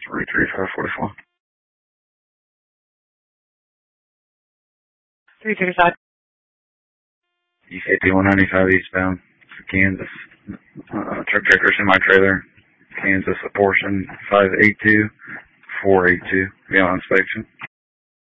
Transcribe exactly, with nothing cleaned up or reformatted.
forty-three, five forty-four. three thirty-five. E fifty-one ninety-five eastbound for Kansas. Uh, truck checker, semi-trailer, Kansas, a portion five eight two, four eight two. Be on inspection.